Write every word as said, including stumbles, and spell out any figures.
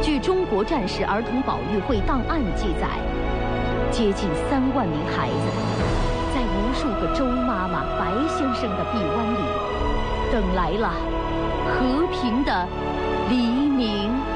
据中国战时儿童保育会档案记载，接近三万名孩子，在无数个周妈妈、白先生的臂弯里，等来了和平的黎明。